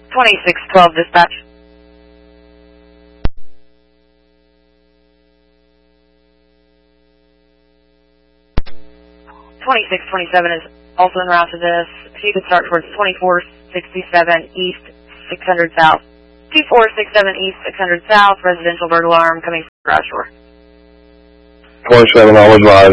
2612 dispatch. 2627 is also en route to this. If you could start towards 2467 East, 600 South. 2467 East, 600 South, residential burglar alarm coming from garage door. 27, I'll advise.